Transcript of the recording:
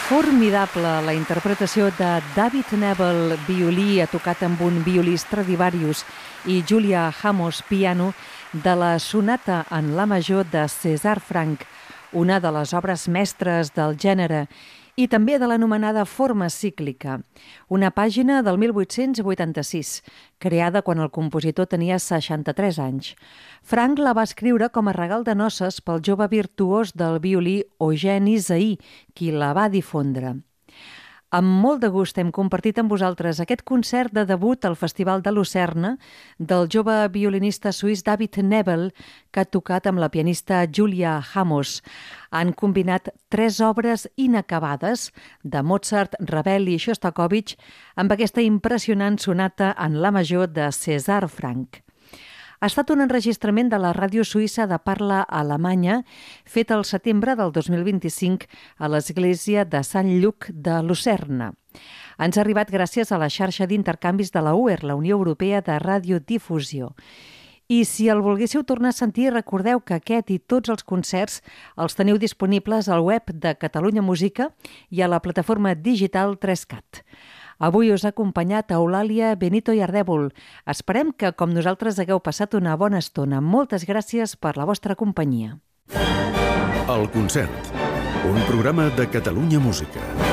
Formidable la interpretació de David Nebel, violí, tocat amb un violí Stradivarius, i Julia Hamos, piano, de la sonata en la major de César Franck, una de les obres mestres del gènere, i també de l'anomenada forma cíclica, una pàgina del 1886, creada quan el compositor tenia 63 anys. Franck la va escriure com a regal de noces pel jove virtuós del violí Eugène Zahí, qui la va difondre. Amb molt de gust hem compartit amb vosaltres aquest concert de debut al Festival de Lucerna del jove violinista suís David Nebel, que ha tocat amb la pianista Julia Hamos. Han combinat 3 obres inacabades de Mozart, Ravel i Shostakovich amb aquesta impressionant sonata en la major de César Franck. Ha estat un enregistrament de la ràdio suïssa de parla alemanya fet al setembre del 2025 a l'església de Sant Lluc de Lucerna. Ens ha arribat gràcies a la xarxa d'intercanvis de la UER, la Unió Europea de Radiodifusió. I si el volguéssiu tornar a sentir, recordeu que aquest i tots els concerts els teniu disponibles al web de Catalunya Música i a la plataforma digital 3CAT. Avui us ha acompanyat Eulàlia Benito i Ardèvol. Esperem que, com nosaltres, hagueu passat una bona estona. Moltes gràcies per la vostra companyia. El concert, un programa de Catalunya Música.